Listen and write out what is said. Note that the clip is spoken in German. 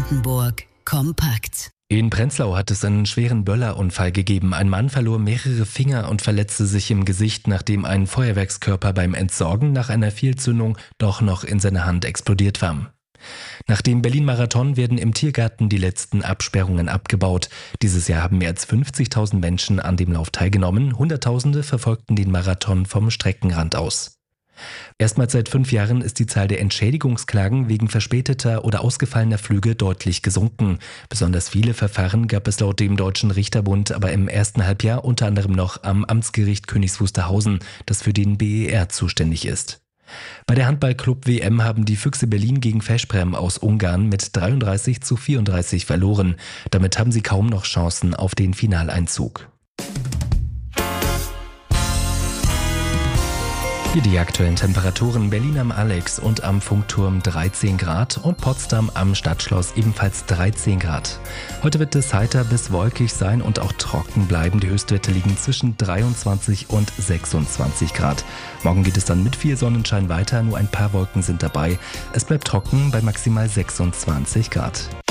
Brandenburg kompakt. In Prenzlau hat es einen schweren Böllerunfall gegeben. Ein Mann verlor mehrere Finger und verletzte sich im Gesicht, nachdem ein Feuerwerkskörper beim Entsorgen nach einer Fehlzündung doch noch in seiner Hand explodiert war. Nach dem Berlin-Marathon werden im Tiergarten die letzten Absperrungen abgebaut. Dieses Jahr haben mehr als 50.000 Menschen an dem Lauf teilgenommen. Hunderttausende verfolgten den Marathon vom Streckenrand aus. Erstmals seit 5 Jahren ist die Zahl der Entschädigungsklagen wegen verspäteter oder ausgefallener Flüge deutlich gesunken. Besonders viele Verfahren gab es laut dem Deutschen Richterbund aber im ersten Halbjahr unter anderem noch am Amtsgericht Königs Wusterhausen, das für den BER zuständig ist. Bei der Handball-Club-WM haben die Füchse Berlin gegen Veszprém aus Ungarn mit 33:34 verloren. Damit haben sie kaum noch Chancen auf den Finaleinzug. Hier die aktuellen Temperaturen: Berlin am Alex und am Funkturm 13 Grad und Potsdam am Stadtschloss ebenfalls 13 Grad. Heute wird es heiter bis wolkig sein und auch trocken bleiben. Die Höchstwerte liegen zwischen 23 und 26 Grad. Morgen geht es dann mit viel Sonnenschein weiter, nur ein paar Wolken sind dabei. Es bleibt trocken bei maximal 26 Grad.